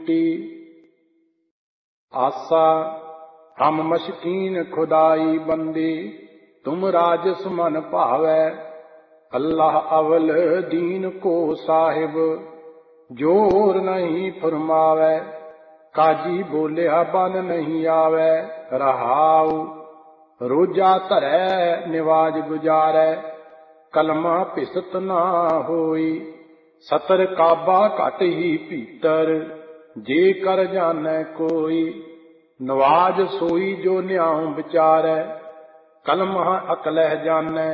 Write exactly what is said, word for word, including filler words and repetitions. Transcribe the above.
आसा हम मशकीन खुदाई बंदे, तुम राजस मन भावै। अल्लाह अवल दीन को साहिब, जोर नहीं फरमावै। काजी बोलिया बन नहीं आवे। रहाऊ रोजा धरै निवाज गुजारै, कलमा पिसत ना होई। सतर काबा घट ही भीतर, जे कर जानै कोई। नवाज सोई जो न्याऊ विचारै, कलमा अकलह जानै।